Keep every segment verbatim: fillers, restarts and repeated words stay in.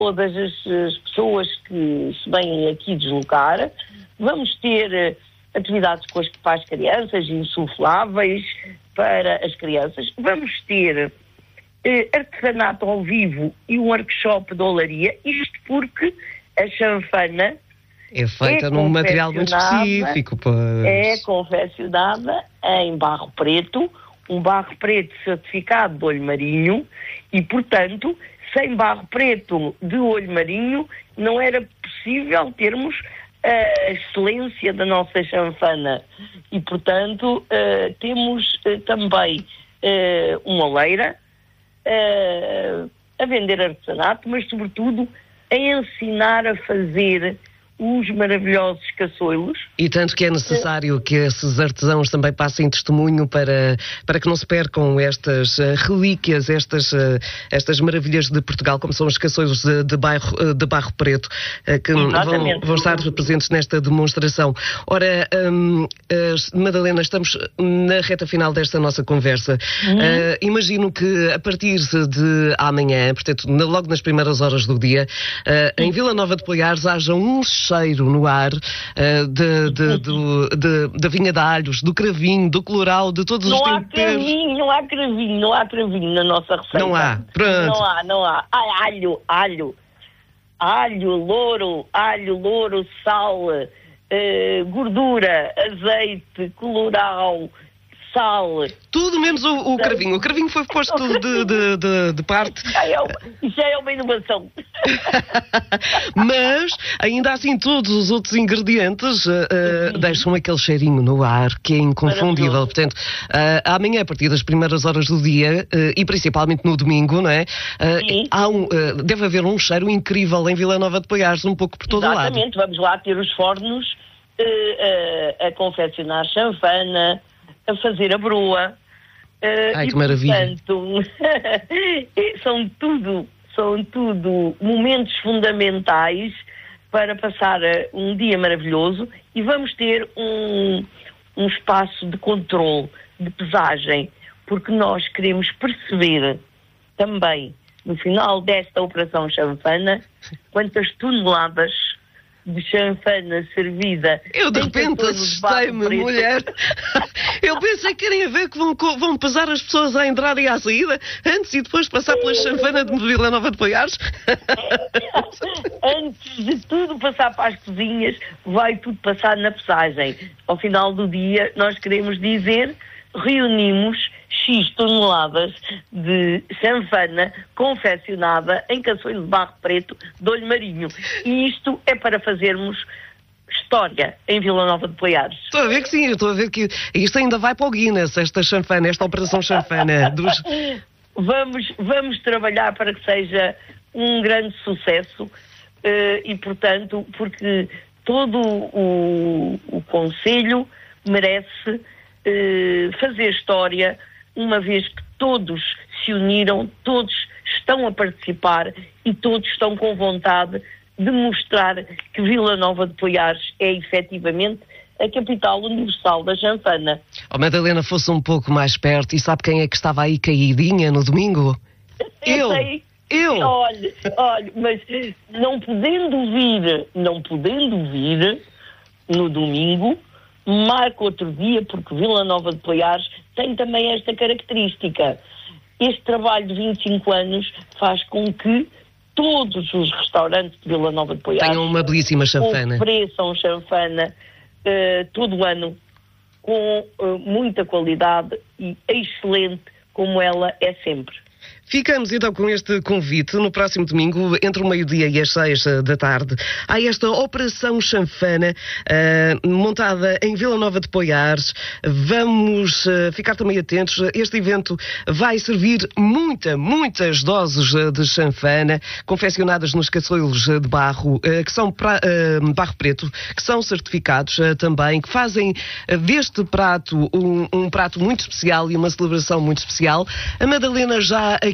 todas as, as pessoas que se vêm aqui deslocar. Vamos ter uh, atividades com as, para as crianças, insufláveis para as crianças. Vamos ter uh, artesanato ao vivo e um workshop de olaria, isto porque a chanfana é feita é num material muito específico. Pois. É confeccionada em barro preto, um barro preto certificado de olho marinho e, portanto, sem barro preto de olho marinho não era possível termos a excelência da nossa chanfana. E, portanto, uh, temos uh, também uh, uma oleira uh, a vender artesanato, mas, sobretudo, a ensinar a fazer os maravilhosos caçoilos. E tanto que é necessário que esses artesãos também passem testemunho para, para que não se percam estas uh, relíquias, estas, uh, estas maravilhas de Portugal, como são os caçoilos de, de, barro, uh, de barro preto, uh, que vão, vão estar presentes nesta demonstração. Ora, um, uh, Madalena, estamos na reta final desta nossa conversa. Uhum. Uh, imagino que a partir de amanhã, portanto, logo nas primeiras horas do dia, uh, em Vila Nova de Poiares haja um cheiro no ar uh, de, de, de, de, da vinha de alhos, do cravinho, do coloral, de todos não os há temperos. Cravinho, não há cravinho, não há cravinho na nossa receita. Não há, pronto. Não há, não há. Ah, alho, alho, alho, louro, alho, louro, sal, uh, gordura, azeite, coloral, sal. Tudo menos o, o cravinho. O cravinho foi posto de, de, de, de parte. Isso já é uma, isso já é uma inovação. Mas, ainda assim, todos os outros ingredientes uh, uh, deixam aquele cheirinho no ar que é inconfundível. Portanto, uh, amanhã, a partir das primeiras horas do dia, uh, e principalmente no domingo, não é? Uh, há um, uh, deve haver um cheiro incrível em Vila Nova de Poiares, um pouco por todo o lado. Exatamente, vamos lá ter os fornos uh, uh, a confeccionar chanfana, a fazer a broa. Uh, Ai, e, que maravilha. Portanto, são tudo, são tudo momentos fundamentais para passar um dia maravilhoso e vamos ter um, um espaço de controle, de pesagem, porque nós queremos perceber também, no final desta operação chanfana, quantas toneladas de chanfana servida. Eu de repente assustei-me, mulher. Eu pensei que querem ver que vão, vão pesar as pessoas à entrada e à saída, antes e depois passar pela chanfana de Vila Nova de Poiares. Antes de tudo passar para as cozinhas, vai tudo passar na pesagem. Ao final do dia, nós queremos dizer, reunimos X toneladas de chanfana confeccionada em caçoeiro de barro preto de olho marinho. E isto é para fazermos história em Vila Nova de Poiares. Estou a ver que sim, estou a ver que isto ainda vai para o Guinness, esta chanfana, esta operação chanfana. Dos... Vamos, vamos trabalhar para que seja um grande sucesso uh, e, portanto, porque todo o, o Conselho merece uh, fazer história, uma vez que todos se uniram, todos estão a participar e todos estão com vontade de mostrar que Vila Nova de Poiares é efetivamente a capital universal da chanfana. Oh, Madalena, fosse um pouco mais perto, e sabe quem é que estava aí caidinha no domingo? Eu! Eu! Eu. Olha, olha, mas não podendo vir, não podendo vir no domingo, marca outro dia, porque Vila Nova de Poiares tem também esta característica. Este trabalho de vinte e cinco anos faz com que todos os restaurantes de Vila Nova de Poiares tenham uma belíssima chanfana, ofereçam chanfana uh, todo o ano com uh, muita qualidade e excelente como ela é sempre. Ficamos então com este convite. No próximo domingo, entre o meio-dia e as seis da tarde, há esta Operação Chanfana, uh, montada em Vila Nova de Poiares. Vamos uh, ficar também atentos. Este evento vai servir muita, muitas doses uh, de chanfana, confeccionadas nos caçoeiros de barro, uh, que são pra, uh, barro preto, que são certificados uh, também, que fazem uh, deste prato um, um prato muito especial e uma celebração muito especial. A Madalena já aqui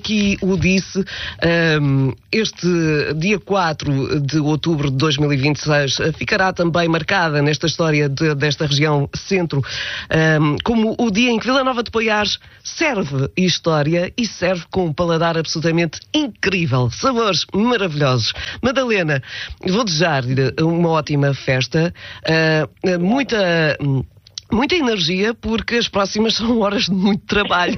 aqui o disse, um, este dia quatro de outubro de dois mil e vinte e seis ficará também marcada nesta história de, desta região centro, um, como o dia em que Vila Nova de Poiares serve história e serve com um paladar absolutamente incrível, sabores maravilhosos. Madalena, vou desejar-lhe uma ótima festa, uh, muita... Muita energia, porque as próximas são horas de muito trabalho.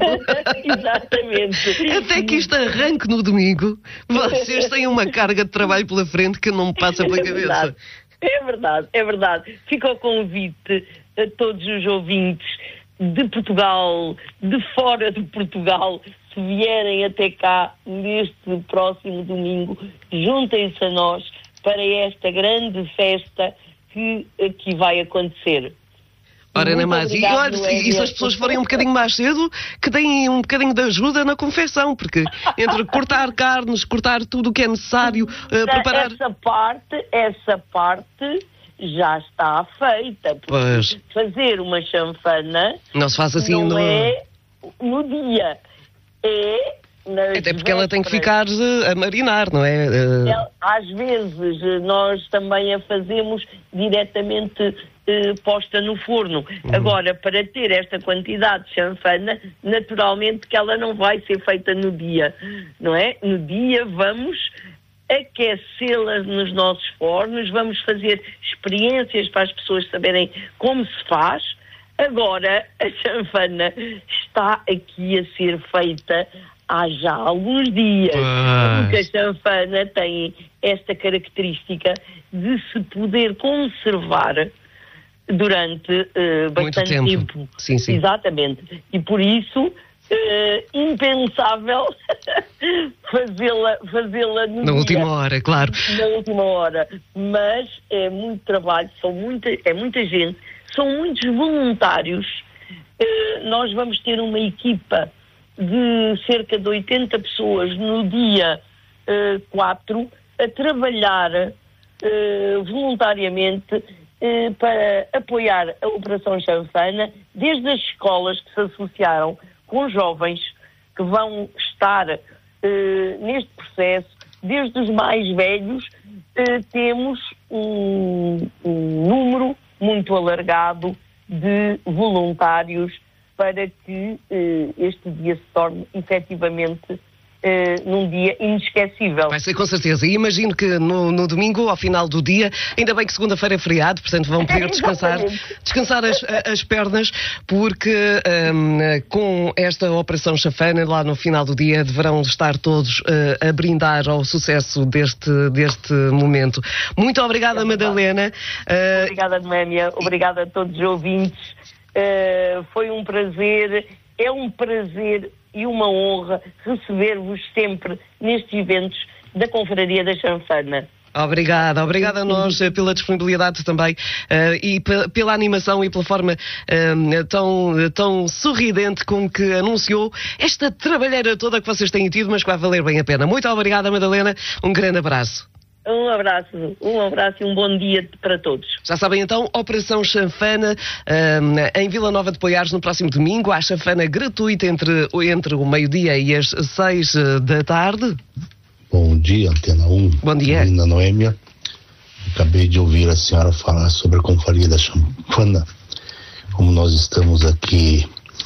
Exatamente. Até que isto arranque no domingo, vocês têm uma carga de trabalho pela frente que não me passa pela cabeça. Verdade. É verdade, é verdade. Fica o convite a todos os ouvintes de Portugal, de fora de Portugal, se vierem até cá neste próximo domingo, juntem-se a nós para esta grande festa que aqui vai acontecer. Ora, não é mais. E, olha, e se as pessoas forem um bocadinho mais cedo, que deem um bocadinho de ajuda na confecção, porque entre cortar carnes, cortar tudo o que é necessário, uh, preparar... Essa parte, essa parte já está feita. Pois. Fazer uma chanfana não se faz assim não no... é no dia. É... Até porque ela tem que ficar uh, a marinar, não é? Uh... Às vezes nós também a fazemos diretamente uh, posta no forno. Uhum. Agora, para ter esta quantidade de chanfana, naturalmente que ela não vai ser feita no dia, não é? No dia vamos aquecê-las nos nossos fornos, vamos fazer experiências para as pessoas saberem como se faz. Agora, a chanfana está aqui a ser feita há já alguns dias, ah. porque a chanfana tem esta característica de se poder conservar durante uh, bastante tempo. tempo. Sim, sim. Exatamente. E por isso, uh, impensável fazê-la, fazê-la no na dia, última hora, claro. Na última hora. Mas é muito trabalho, são muita, é muita gente, são muitos voluntários. Uh, nós vamos ter uma equipa de cerca de oitenta pessoas no dia uh, quatro a trabalhar uh, voluntariamente uh, para apoiar a Operação Chanfana, desde as escolas que se associaram com jovens que vão estar uh, neste processo, desde os mais velhos, uh, temos um, um número muito alargado de voluntários para que uh, este dia se torne efetivamente uh, num dia inesquecível. Vai ser com certeza. E imagino que no, no domingo, ao final do dia, ainda bem que segunda-feira é feriado, portanto vão poder descansar, descansar as, as pernas, porque um, com esta Operação Chanfana, lá no final do dia, deverão estar todos uh, a brindar ao sucesso deste, deste momento. Muito obrigada, é Madalena. Uh, obrigada, Noémia. Obrigada a todos os ouvintes. Uh, foi um prazer, é um prazer e uma honra receber-vos sempre nestes eventos da Confraria da Chanfana. Obrigada, obrigada a nós pela disponibilidade também uh, e pela animação e pela forma uh, tão, tão sorridente com que anunciou esta trabalheira toda que vocês têm tido, mas que vai valer bem a pena. Muito obrigada, Madalena, um grande abraço. Um abraço, um abraço e um bom dia para todos. Já sabem então, Operação Chanfana um, em Vila Nova de Poiares no próximo domingo. Há chanfana gratuita entre, entre o meio-dia e as seis da tarde. Bom dia, Antena um. Bom dia. Linda Noêmia. Acabei de ouvir a senhora falar sobre a Confraria da Chanfana. Como nós estamos aqui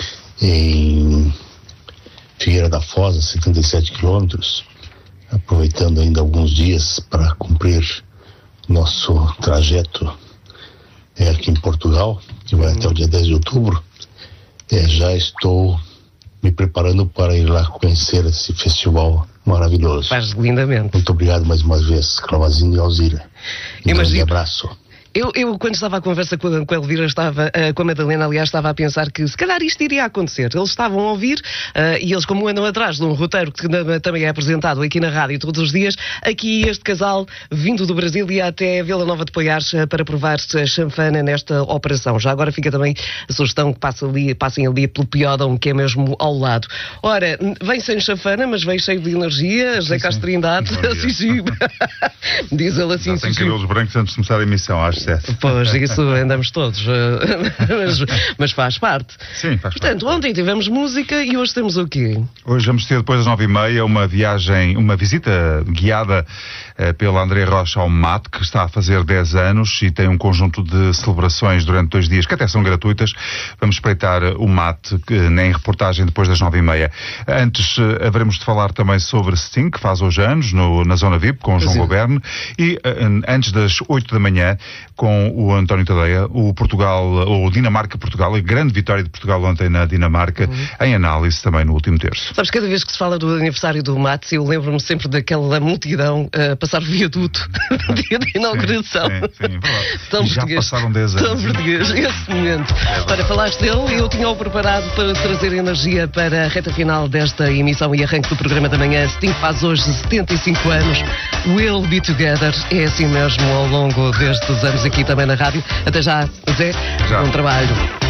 em Figueira da Foz, a setenta e sete quilômetros, aproveitando ainda alguns dias para cumprir nosso trajeto é, aqui em Portugal, que vai até o dia dez de outubro, é, já estou me preparando para ir lá conhecer esse festival maravilhoso. Faz lindamente. Muito obrigado mais uma vez, Clavazine e Alzira. Um Imagino. grande abraço. Eu, eu, quando estava a conversa com a, com a Elvira, estava, uh, com a Madalena, aliás, estava a pensar que se calhar isto iria acontecer. Eles estavam a ouvir, uh, e eles, como andam atrás de um roteiro que também é apresentado aqui na rádio todos os dias, aqui este casal, vindo do Brasil, ia até Vila Nova de Poiares uh, para provar a chanfana nesta operação. Já agora fica também a sugestão que passem ali, passem ali pelo Piódão, que é mesmo ao lado. Ora, vem sem chanfana, mas vem cheio de energia, José Castro Trindade, assim, sim. Diz ele assim, já tem cabelos brancos antes de começar a emissão, acho Steph. Pois, isso andamos todos, mas, mas faz parte. Sim, faz Portanto, parte. ontem tivemos música e hoje temos o quê? Hoje vamos ter, depois das nove e meia, uma viagem, uma visita guiada eh, pela André Rocha ao M A T, que está a fazer dez anos e tem um conjunto de celebrações durante dois dias, que até são gratuitas. Vamos espreitar o M A T que, nem reportagem depois das nove e meia. Antes, eh, haveremos de falar também sobre Sting, que faz hoje anos, no, na Zona V I P, com o João Goberne, e eh, antes das oito da manhã, com o António Tadeia, o Portugal, ou Dinamarca-Portugal, a grande vitória de Portugal ontem na Dinamarca, uhum. em análise também no último terço. Sabes, cada vez que se fala do aniversário do M A T, eu lembro-me sempre daquela multidão a uh, passar o viaduto no dia da inauguração. Sim, sim, sim, verdade. Tão já português. passaram dez anos. Tão português, esse momento. É para falaste dele, eu tinha-o preparado para trazer energia para a reta final desta emissão e arranque do programa da manhã. Sting faz hoje setenta e cinco anos. We'll be together. É assim mesmo ao longo destes anos aqui também na rádio. Até já, Zé. Já. Bom trabalho.